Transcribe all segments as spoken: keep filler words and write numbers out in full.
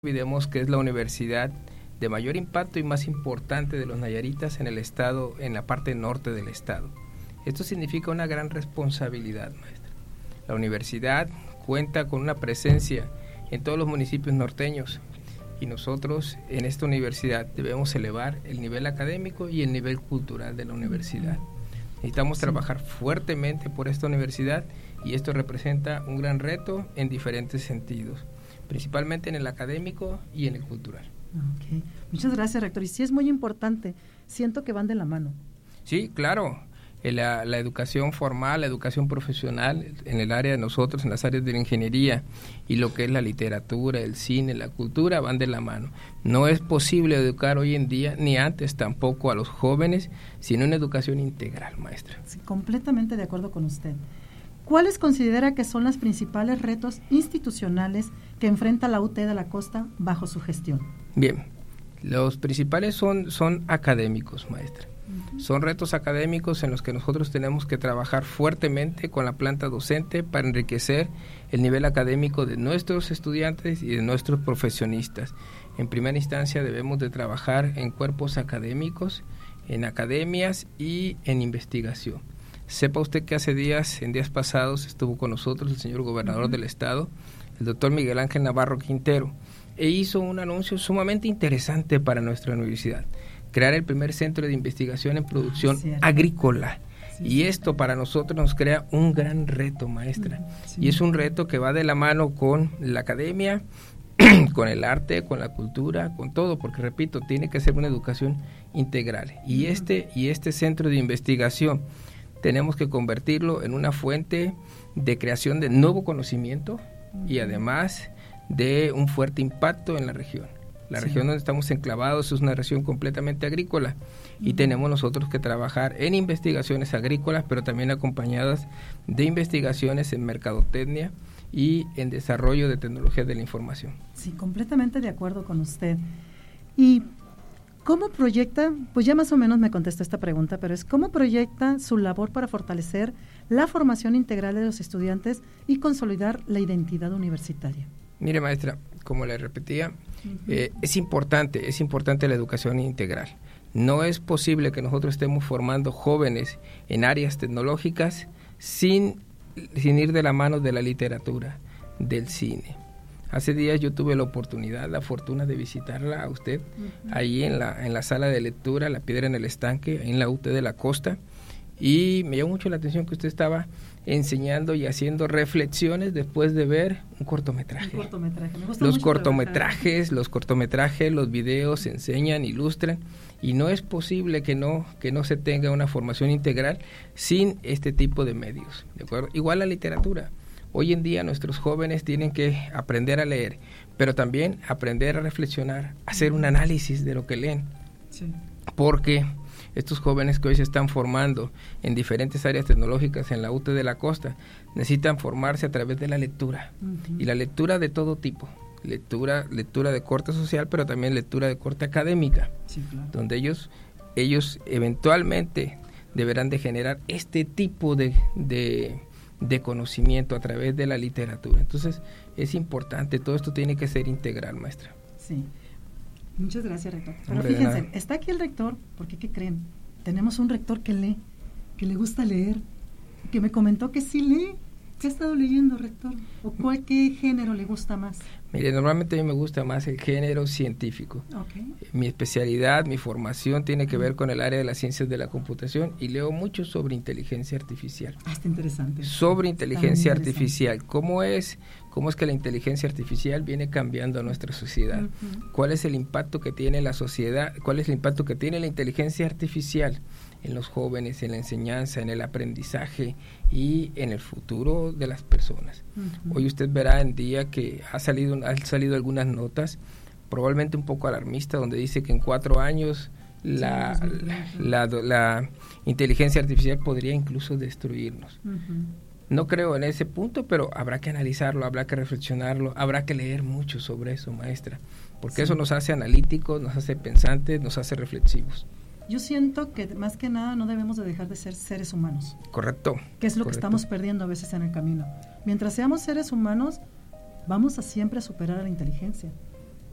olvidemos que es la universidad de mayor impacto y más importante de los nayaritas en el estado, en la parte norte del estado. Esto significa una gran responsabilidad, maestra. La universidad cuenta con una presencia en todos los municipios norteños y nosotros en esta universidad debemos elevar el nivel académico y el nivel cultural de la universidad. Necesitamos sí. trabajar fuertemente por esta universidad y esto representa un gran reto en diferentes sentidos, principalmente en el académico y en el cultural. Okay. Muchas gracias, rector. Y sí es muy importante, siento que van de la mano. Sí, claro. La, la educación formal, la educación profesional en el área de nosotros, en las áreas de la ingeniería y lo que es la literatura, el cine, la cultura, van de la mano. No es posible educar hoy en día, ni antes tampoco a los jóvenes, sino una educación integral, maestra. Sí, completamente de acuerdo con usted. ¿Cuáles considera que son los principales retos institucionales que enfrenta la U T de la Costa bajo su gestión? Bien, los principales son, son académicos, maestra. Uh-huh. Son retos académicos en los que nosotros tenemos que trabajar fuertemente con la planta docente para enriquecer el nivel académico de nuestros estudiantes y de nuestros profesionistas. En primera instancia debemos de trabajar en cuerpos académicos, en academias y en investigación. Sepa usted que hace días, en días pasados, estuvo con nosotros el señor gobernador uh-huh. del estado, el doctor Miguel Ángel Navarro Quintero, e hizo un anuncio sumamente interesante para nuestra universidad, crear el primer centro de investigación en producción sí, agrícola. Sí, y sí. esto para nosotros nos crea un gran reto, maestra. Sí. Y es un reto que va de la mano con la academia, con el arte, con la cultura, con todo, porque repito, tiene que ser una educación integral. Y uh-huh. este, y este centro de investigación tenemos que convertirlo en una fuente de creación de nuevo conocimiento uh-huh. y además de un fuerte impacto en la región. La sí. región donde estamos enclavados es una región completamente agrícola uh-huh. y tenemos nosotros que trabajar en investigaciones agrícolas, pero también acompañadas de investigaciones en mercadotecnia y en desarrollo de tecnologías de la información. Sí, completamente de acuerdo con usted. Y ¿cómo proyecta, pues ya más o menos me contestó esta pregunta, pero es ¿cómo proyecta su labor para fortalecer la formación integral de los estudiantes y consolidar la identidad universitaria? Mire, maestra, como le repetía, uh-huh. eh, es importante, es importante la educación integral. No es posible que nosotros estemos formando jóvenes en áreas tecnológicas sin, sin ir de la mano de la literatura, del cine. Hace días yo tuve la oportunidad, la fortuna de visitarla a usted, uh-huh. ahí en la, en la sala de lectura, La Piedra en el Estanque, en la U T de la Costa, y me llamó mucho la atención que usted estaba enseñando y haciendo reflexiones después de ver un cortometraje. Un cortometraje. Me gusta los mucho cortometrajes, trabajar. los cortometrajes, los videos enseñan, ilustran, y no es posible que no, que no se tenga una formación integral sin este tipo de medios, ¿de acuerdo? Igual la literatura. Hoy en día nuestros jóvenes tienen que aprender a leer, pero también aprender a reflexionar, hacer un análisis de lo que leen. Sí. Porque estos jóvenes que hoy se están formando en diferentes áreas tecnológicas en la U T de la Costa necesitan formarse a través de la lectura. Uh-huh. Y la lectura de todo tipo. Lectura, lectura de corte social, pero también lectura de corte académica. Sí, claro. Donde ellos, ellos eventualmente deberán de generar este tipo de... de de conocimiento a través de la literatura. Entonces, es importante, todo esto tiene que ser integral, maestra. Sí, muchas gracias, rector. Pero Hombre, fíjense, está aquí el rector, porque ¿qué creen? Tenemos un rector que lee, que le gusta leer, que me comentó que sí lee. ¿Qué ha estado leyendo, rector? ¿O cuál, qué género le gusta más? Mire, normalmente a mí me gusta más el género científico. Okay. Mi especialidad, mi formación tiene que ver con el área de las ciencias de la computación y leo mucho sobre inteligencia artificial. Ah, está interesante. Sobre inteligencia artificial. ¿Cómo es, cómo es que la inteligencia artificial viene cambiando a nuestra sociedad? Uh-huh. ¿Cuál es el impacto que tiene la sociedad? ¿Cuál es el impacto que tiene la inteligencia artificial en los jóvenes, en la enseñanza, en el aprendizaje y en el futuro de las personas? Uh-huh. Hoy usted verá en día que ha salido, han salido algunas notas, probablemente un poco alarmistas, donde dice que en cuatro años la, sí, la, la, la inteligencia artificial podría incluso destruirnos. Uh-huh. No creo en ese punto, pero habrá que analizarlo, habrá que reflexionarlo, habrá que leer mucho sobre eso, maestra, porque sí. eso nos hace analíticos, nos hace pensantes, nos hace reflexivos. Yo siento que más que nada no debemos de dejar de ser seres humanos. Correcto. Que es lo correcto. que estamos perdiendo a veces en el camino. Mientras seamos seres humanos, vamos a siempre a superar a la inteligencia.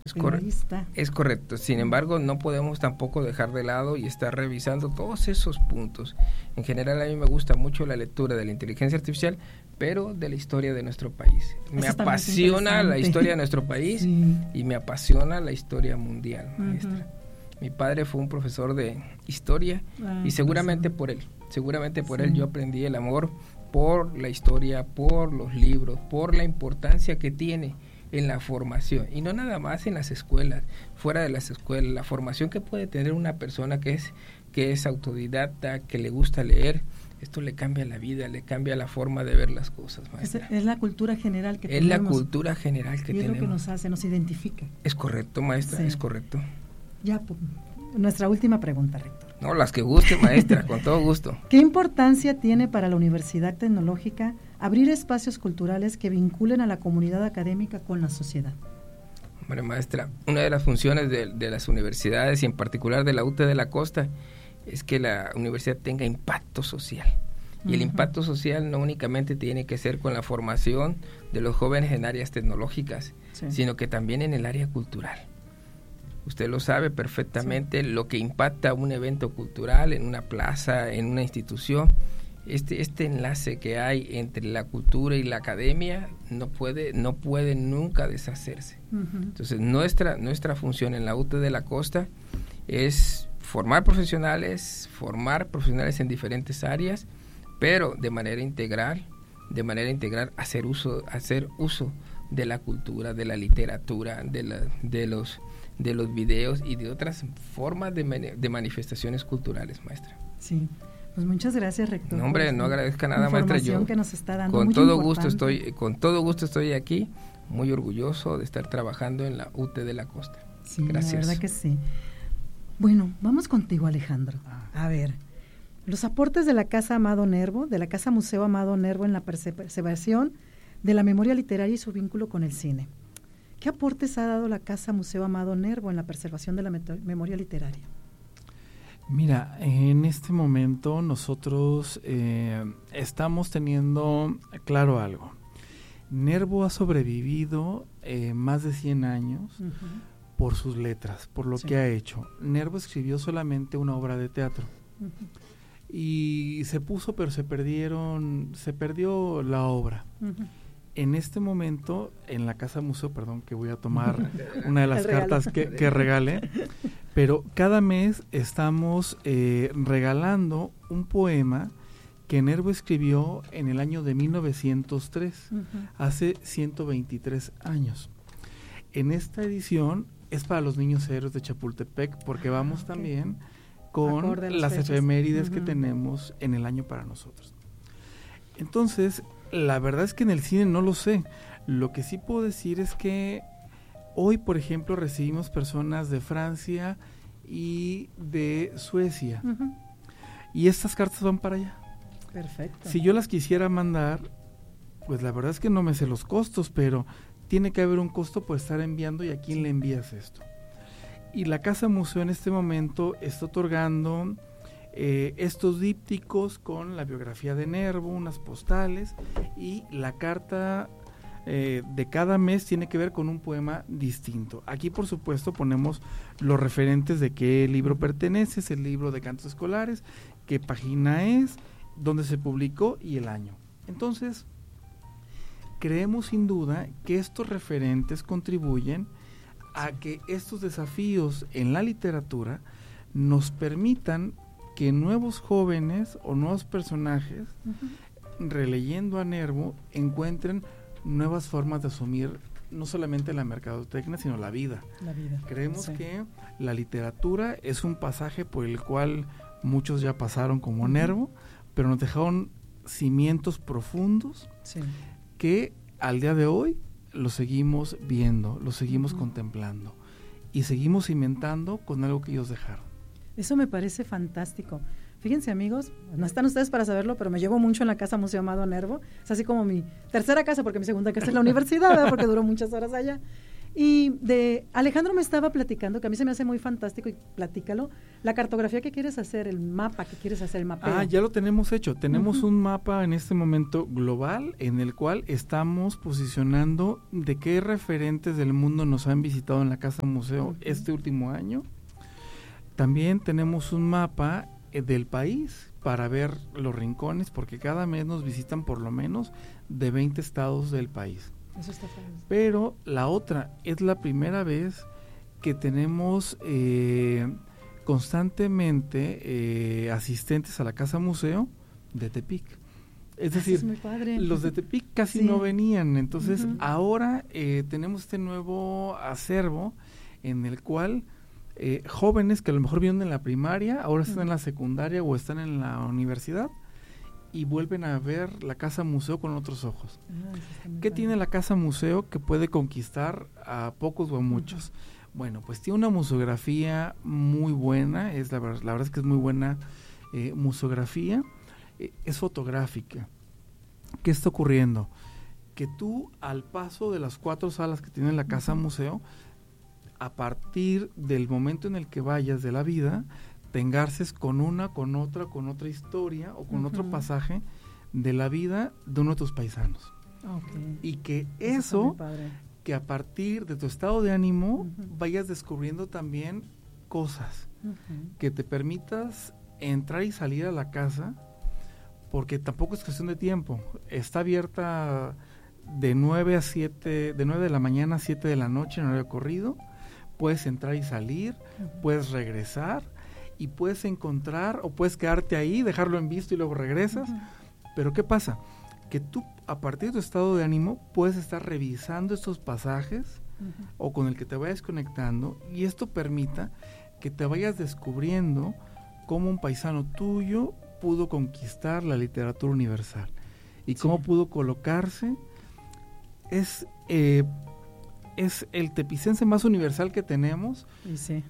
Es, cor- es correcto. Sin embargo, no podemos tampoco dejar de lado y estar revisando todos esos puntos. En general, a mí me gusta mucho la lectura de la inteligencia artificial, pero de la historia de nuestro país. Me Eso apasiona la historia de nuestro país sí. y me apasiona la historia mundial, maestra. Uh-huh. Mi padre fue un profesor de historia ah, y seguramente por él, seguramente por sí. él yo aprendí el amor por la historia, por los libros, por la importancia que tiene en la formación, y no nada más en las escuelas, fuera de las escuelas, la formación que puede tener una persona que es, que es autodidacta, que le gusta leer, esto le cambia la vida, le cambia la forma de ver las cosas, maestra. Es, es la cultura general que es tenemos. Es la cultura general que y tenemos. Es lo que nos hace, nos identifica. Es correcto, maestra, sí. es correcto. Ya, pues, nuestra última pregunta, rector. No, las que guste, maestra, con todo gusto. ¿Qué importancia tiene para la Universidad Tecnológica abrir espacios culturales que vinculen a la comunidad académica con la sociedad? Hombre, maestra, una de las funciones de, de las universidades y en particular de la U T de la Costa es que la universidad tenga impacto social. Y uh-huh. el impacto social no únicamente tiene que ser con la formación de los jóvenes en áreas tecnológicas, sí. sino que también en el área cultural. Usted lo sabe perfectamente, sí. lo que impacta un evento cultural en una plaza, en una institución, este este enlace que hay entre la cultura y la academia no puede no puede nunca deshacerse. Uh-huh. Entonces, nuestra nuestra función en la U T de la Costa es formar profesionales, formar profesionales en diferentes áreas, pero de manera integral, de manera integral hacer uso hacer uso de la cultura, de la literatura, de la de los de los videos y de otras formas de, de manifestaciones culturales, maestra. Sí, pues muchas gracias, rector. No, hombre, no agradezca nada, maestra. Yo que nos está dando con muy todo importante. gusto estoy, con todo gusto estoy aquí, muy orgulloso de estar trabajando en la U T de la Costa. Sí, gracias. La verdad que sí. Bueno, vamos contigo, Alejandro. A ver, los aportes de la Casa Amado Nervo, de la Casa Museo Amado Nervo en la preservación de la memoria literaria y su vínculo con el cine. ¿Qué aportes ha dado la Casa Museo Amado Nervo en la preservación de la met- memoria literaria? Mira, en este momento nosotros eh, estamos teniendo claro algo. Nervo ha sobrevivido eh, más de cien años uh-huh. por sus letras, por lo sí. que ha hecho. Nervo escribió solamente una obra de teatro uh-huh. y se puso, pero se perdieron, se perdió la obra. Uh-huh. En este momento, en la Casa Museo, perdón, que voy a tomar una de las cartas que, que regale, pero cada mes estamos eh, regalando un poema que Nervo escribió en el año de mil novecientos tres, uh-huh. hace ciento veintitrés años. En esta edición es para los niños héroes de Chapultepec, porque vamos okay. también con las fechas. efemérides uh-huh. que tenemos en el año para nosotros. Entonces, la verdad es que en el cine no lo sé. Lo que sí puedo decir es que hoy, por ejemplo, recibimos personas de Francia y de Suecia. Uh-huh. Y estas cartas van para allá. Perfecto. Si yo las quisiera mandar, pues la verdad es que no me sé los costos, pero tiene que haber un costo por estar enviando y a quién le envías esto. Y la Casa Museo en este momento está otorgando Eh, estos dípticos con la biografía de Nervo, unas postales, y la carta eh, de cada mes tiene que ver con un poema distinto. Aquí, por supuesto, ponemos los referentes de qué libro pertenece, es el libro de cantos escolares, qué página es, dónde se publicó y el año. Entonces, creemos sin duda que estos referentes contribuyen a que estos desafíos en la literatura nos permitan que nuevos jóvenes o nuevos personajes, uh-huh. releyendo a Nervo, encuentren nuevas formas de asumir no solamente la mercadotecnia, sino la vida. La vida. Creemos sí. que la literatura es un pasaje por el cual muchos ya pasaron como uh-huh. Nervo, pero nos dejaron cimientos profundos sí. que al día de hoy los seguimos viendo, los seguimos uh-huh. contemplando y seguimos cimentando con algo que ellos dejaron. Eso me parece fantástico. Fíjense, amigos, no están ustedes para saberlo, pero me llevo mucho en la Casa Museo Amado Nervo. Es así como mi tercera casa, porque mi segunda casa es la universidad, ¿verdad? Porque duró muchas horas allá. Y de Alejandro me estaba platicando, que a mí se me hace muy fantástico, y platícalo, la cartografía que quieres hacer, el mapa que quieres hacer, el mapeo. Ah, ya lo tenemos hecho. Tenemos uh-huh. un mapa en este momento global en el cual estamos posicionando de qué referentes del mundo nos han visitado en la Casa Museo uh-huh. este último año. También tenemos un mapa eh, del país para ver los rincones, porque cada mes nos visitan por lo menos de veinte estados del país. Eso está padre. Pero la otra, es la primera vez que tenemos eh, constantemente eh, asistentes a la Casa Museo de Tepic. Es decir, es muy padre. Los de Tepic casi sí. no venían, entonces uh-huh. ahora eh, tenemos este nuevo acervo en el cual eh, jóvenes que a lo mejor vienen en la primaria, ahora uh-huh. están en la secundaria o están en la universidad, y vuelven a ver la Casa Museo con otros ojos. Ah, ¿Qué padre. Tiene la Casa Museo que puede conquistar a pocos o a muchos? Uh-huh. Bueno, pues tiene una museografía muy buena, es la, la verdad es que es muy buena eh, museografía, eh, es fotográfica. ¿Qué está ocurriendo? Que tú, al paso de las cuatro salas que tiene la Casa uh-huh. Museo, a partir del momento en el que vayas de la vida, te engarces con una, con otra, con otra historia o con uh-huh. otro pasaje de la vida de uno de tus paisanos. Okay. Y que eso, eso que a partir de tu estado de ánimo uh-huh. vayas descubriendo también cosas, uh-huh. que te permitas entrar y salir a la casa, porque tampoco es cuestión de tiempo. Está abierta de nueve a siete, de nueve de la mañana a siete de la noche en horario corrido. Puedes entrar y salir, uh-huh. puedes regresar, y puedes encontrar o puedes quedarte ahí, dejarlo en visto y luego regresas. Uh-huh. Pero ¿qué pasa? Que tú, a partir de tu estado de ánimo, puedes estar revisando estos pasajes uh-huh. o con el que te vayas conectando, y esto permita que te vayas descubriendo cómo un paisano tuyo pudo conquistar la literatura universal y cómo sí. pudo colocarse. Es, eh, es el tepicense más universal que tenemos. Sí.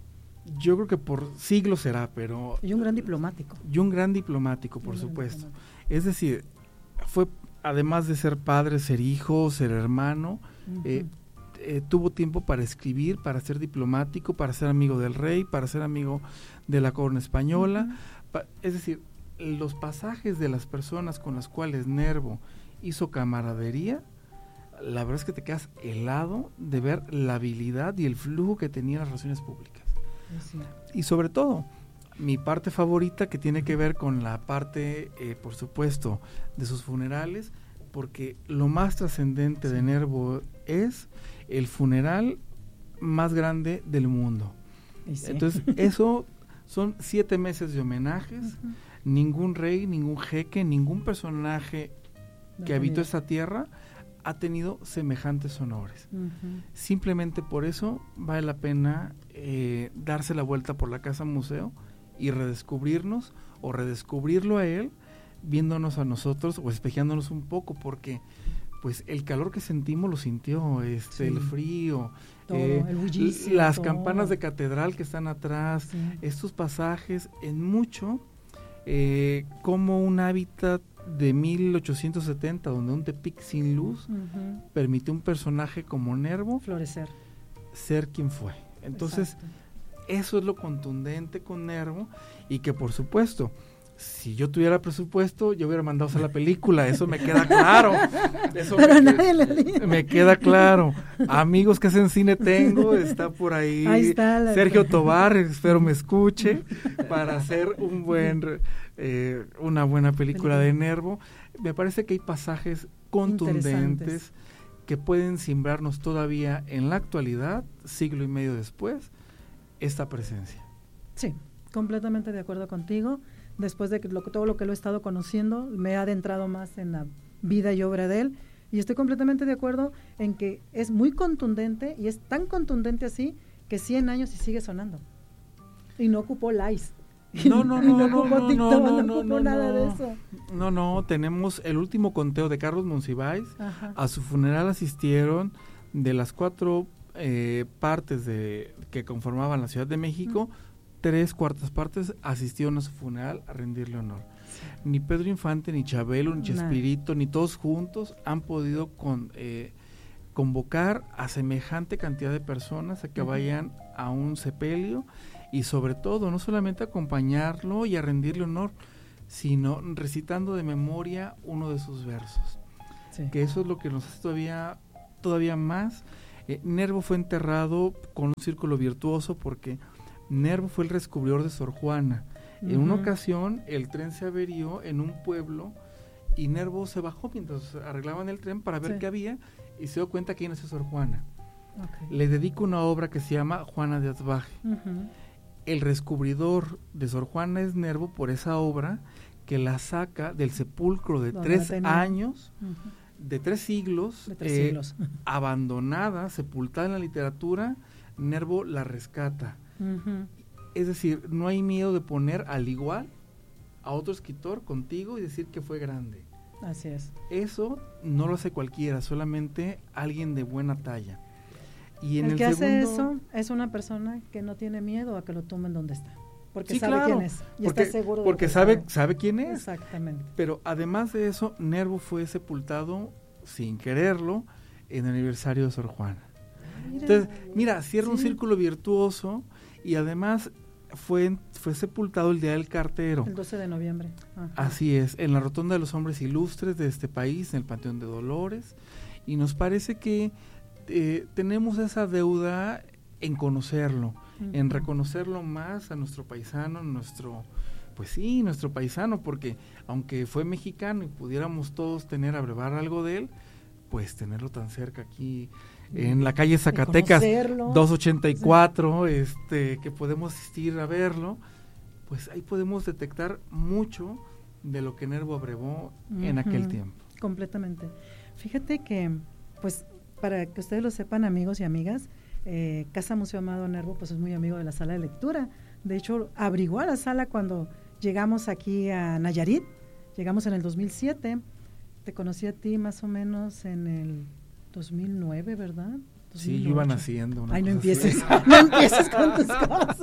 Yo creo que por siglos será, pero... Y un gran diplomático. Y un gran diplomático, por un supuesto. Es decir, fue, además de ser padre, ser hijo, ser hermano, uh-huh. eh, eh, tuvo tiempo para escribir, para ser diplomático, para ser amigo del rey, para ser amigo de la corona española. Uh-huh. Pa- es decir, los pasajes de las personas con las cuales Nervo hizo camaradería, la verdad es que te quedas helado de ver la habilidad y el flujo que tenía las relaciones públicas. Sí. Y sobre todo, mi parte favorita, que tiene que ver con la parte, eh, por supuesto, de sus funerales, porque lo más trascendente sí. de Nervo es el funeral más grande del mundo. Sí. Entonces, eso son siete meses de homenajes, uh-huh. ningún rey, ningún jeque, ningún personaje no que habitó esta tierra ha tenido semejantes honores. Uh-huh. Simplemente por eso vale la pena eh, darse la vuelta por la Casa Museo y redescubrirnos o redescubrirlo a él, viéndonos a nosotros o espejeándonos un poco, porque pues el calor que sentimos lo sintió, este, sí. el frío, todo, eh, el bullicio, las todo. Campanas de catedral que están atrás, sí. estos pasajes, en mucho eh, como un hábitat de mil ochocientos setenta, donde un Tepic sin luz uh-huh. permitió a un personaje como Nervo florecer, ser quien fue. Entonces, exacto. eso es lo contundente con Nervo, y que por supuesto, si yo tuviera presupuesto, yo hubiera mandado a hacer la película, eso me queda claro. Eso Pero me, nadie le dice. Me queda claro. Amigos que hacen cine tengo, está por ahí, ahí está la Sergio la... Tobar, espero me escuche, para hacer un buen, eh, una buena película de Nervo. Me parece que hay pasajes contundentes que pueden simbrarnos todavía en la actualidad, siglo y medio después, esta presencia. Sí, completamente de acuerdo contigo. Después de que lo, todo lo que lo he estado conociendo, me he adentrado más en la vida y obra de él, y estoy completamente de acuerdo en que es muy contundente, y es tan contundente así, que cien años y sigue sonando. Y no ocupó likes. No, no, no, no, no, ocupó no, TikTok, no, no, no, ocupó no, nada no. de eso. No, no, tenemos el último conteo de Carlos Monsiváis. Ajá. A su funeral asistieron de las cuatro eh, partes de que conformaban la Ciudad de México, uh-huh. tres cuartas partes asistieron a su funeral a rendirle honor. Sí. Ni Pedro Infante, ni Chabelo, ni Chespirito, nah. ni todos juntos han podido con, eh, convocar a semejante cantidad de personas a que uh-huh. vayan a un sepelio y sobre todo no solamente acompañarlo y a rendirle honor, sino recitando de memoria uno de sus versos. Sí. Que eso es lo que nos hace todavía, todavía más. Eh, Nervo fue enterrado con un círculo virtuoso porque Nervo fue el descubridor de Sor Juana. Uh-huh. En una ocasión el tren se averió en un pueblo y Nervo se bajó mientras arreglaban el tren para ver sí. qué había y se dio cuenta que ahí nació Sor Juana. Okay. Le dedico una obra que se llama Juana de Asbaje. Uh-huh. El descubridor de Sor Juana es Nervo por esa obra que la saca del sepulcro de tres años, uh-huh. de tres siglos, de tres eh, siglos. abandonada, sepultada en la literatura. Nervo la rescata. Uh-huh. Es decir, no hay miedo de poner al igual a otro escritor contigo y decir que fue grande. Así es. Eso no lo hace cualquiera, solamente alguien de buena talla. Y en el, el que segundo, hace eso es una persona que no tiene miedo a que lo tomen donde está, porque sí, sabe claro, quién es y porque, está seguro de porque que sabe, sabe. sabe quién es. Exactamente. Pero además de eso, Nervo fue sepultado sin quererlo en el aniversario de Sor Juana. Mira, Entonces, mira, cierra sí. un círculo virtuoso y además fue, fue sepultado el día del cartero. El doce de noviembre. Ajá. Así es, en la Rotonda de los Hombres Ilustres de este país, en el Panteón de Dolores, y nos parece que Eh, tenemos esa deuda en conocerlo, uh-huh. en reconocerlo más a nuestro paisano, nuestro, pues sí, nuestro paisano, porque aunque fue mexicano y pudiéramos todos tener, abrevar algo de él, pues tenerlo tan cerca aquí, uh-huh. en la calle Zacatecas, doscientos ochenta y cuatro, sí. este, que podemos asistir a verlo, pues ahí podemos detectar mucho de lo que Nervo abrevó uh-huh. en aquel tiempo. Completamente. Fíjate que, pues, para que ustedes lo sepan, amigos y amigas, eh, Casa Museo Amado Nervo pues es muy amigo de la sala de lectura. De hecho, abrigó a la sala cuando llegamos aquí a Nayarit. Llegamos en el dos mil siete. Te conocí a ti más o menos en el dos mil nueve, ¿verdad? dos mil ocho. Sí, yo iba naciendo. Ay, no empieces, no empieces con tus cosas.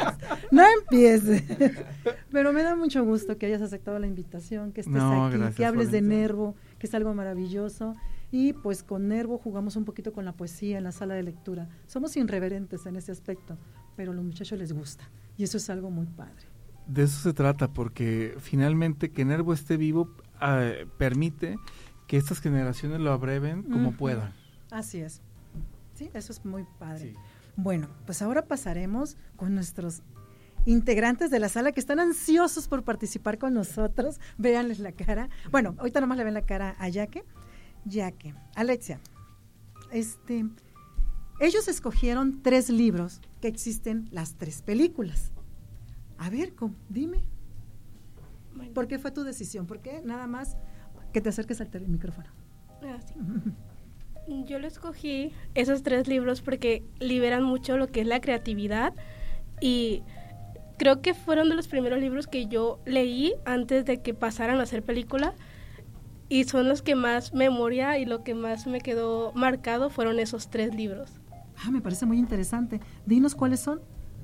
No empieces. Pero me da mucho gusto que hayas aceptado la invitación, que estés no, aquí, gracias, que hables de Juanita. Nervo, que es algo maravilloso. Y pues con Nervo jugamos un poquito con la poesía en la sala de lectura. Somos irreverentes en ese aspecto, pero a los muchachos les gusta. Y eso es algo muy padre. De eso se trata, porque finalmente que Nervo esté vivo eh, permite que estas generaciones lo abreven como uh-huh. puedan. Así es. Sí, eso es muy padre. Sí. Bueno, pues ahora pasaremos con nuestros integrantes de la sala que están ansiosos por participar con nosotros. Véanles la cara. Bueno, ahorita nomás le ven la cara a Yaque. Yaque, Alexia, este, ellos escogieron tres libros que existen las tres películas. A ver, ¿cómo? Dime. Bueno. ¿Por qué fue tu decisión? ¿Por qué? Nada más que te acerques al micrófono. Ah, sí. Yo lo escogí esos tres libros porque liberan mucho lo que es la creatividad y creo que fueron de los primeros libros que yo leí antes de que pasaran a ser película. Y son los que más memoria y lo que más me quedó marcado fueron esos tres libros. Ah, me parece muy interesante. Dinos cuáles son.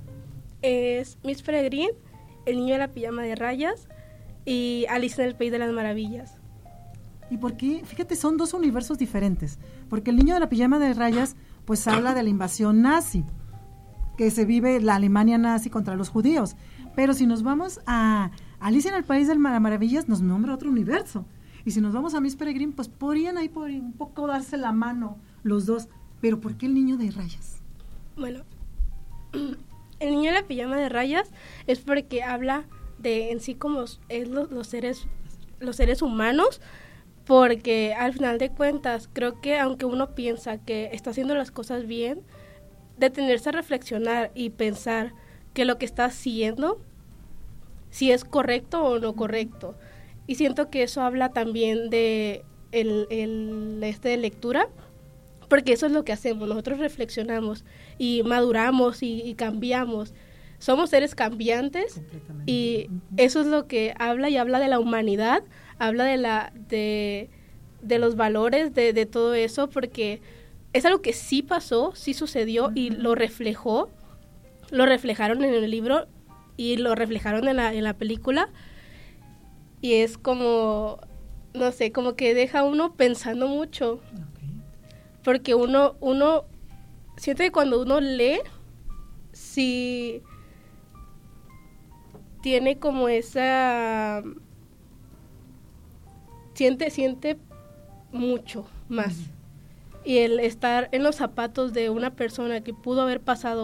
Es Miss Peregrine, El niño de la pijama de rayas y Alicia en el País de las Maravillas. ¿Y por qué? Fíjate, son dos universos diferentes. Porque El niño de la pijama de rayas pues habla de la invasión nazi, que se vive la Alemania nazi contra los judíos. Pero si nos vamos a Alicia en el País de las Maravillas, nos nombra otro universo. Y si nos vamos a Miss Peregrine, pues podrían ahí por un poco darse la mano los dos. Pero ¿por qué el niño de rayas? Bueno, el niño de la pijama de rayas es porque habla de en sí como es los, los seres los seres humanos, porque al final de cuentas creo que aunque uno piensa que está haciendo las cosas bien, detenerse a reflexionar y pensar que lo que está haciendo, si es correcto o no correcto. Y siento que eso habla también de el, el este de lectura, porque eso es lo que hacemos, nosotros reflexionamos y maduramos y, y cambiamos. Somos seres cambiantes y uh-huh. eso es lo que habla y habla de la humanidad, habla de la de, de los valores, de, de todo eso, porque es algo que sí pasó, sí sucedió uh-huh. y lo reflejó, lo reflejaron en el libro y lo reflejaron en la, en la película. Y es como, no sé, como que deja uno pensando mucho. Okay. porque uno, uno, siento que cuando uno lee, sí tiene como esa, siente, siente mucho más. Y el estar en los zapatos de una persona que pudo haber pasado